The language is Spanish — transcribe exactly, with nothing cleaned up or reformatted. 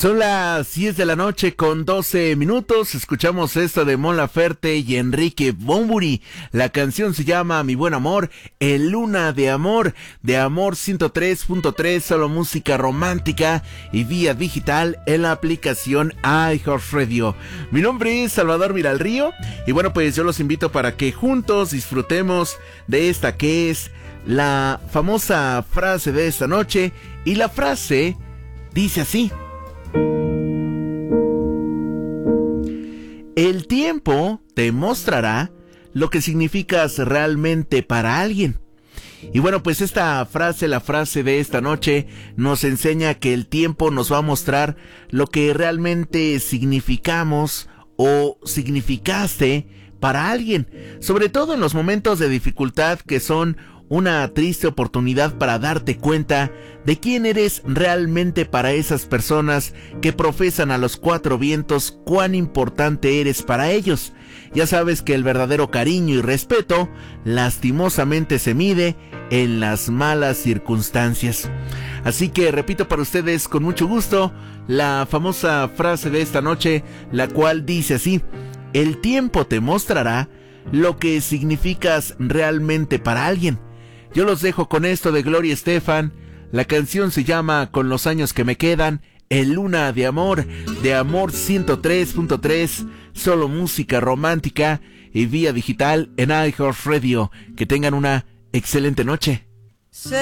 Son las diez de la noche con doce minutos. Escuchamos esto de Mon Laferte y Enrique Bunbury. La canción se llama Mi Buen Amor, El Luna de Amor, de Amor ciento tres punto tres, solo música romántica y vía digital en la aplicación iHeartRadio. Mi nombre es Salvador Miralrío y bueno, pues yo los invito para que juntos disfrutemos de esta que es la famosa frase de esta noche. Y la frase dice así: el tiempo te mostrará lo que significas realmente para alguien. Y bueno, pues esta frase, la frase de esta noche, nos enseña que el tiempo nos va a mostrar lo que realmente significamos o significaste para alguien, sobre todo en los momentos de dificultad, que son una triste oportunidad para darte cuenta de quién eres realmente para esas personas que profesan a los cuatro vientos cuán importante eres para ellos. Ya sabes que el verdadero cariño y respeto lastimosamente se mide en las malas circunstancias. Así que repito para ustedes con mucho gusto la famosa frase de esta noche, la cual dice así: el tiempo te mostrará lo que significas realmente para alguien. Yo los dejo con esto de Gloria Estefan. La canción se llama Con los años que me quedan, El Luna de Amor, de Amor ciento tres punto tres, solo música romántica y vía digital en iHeartRadio. Que tengan una excelente noche.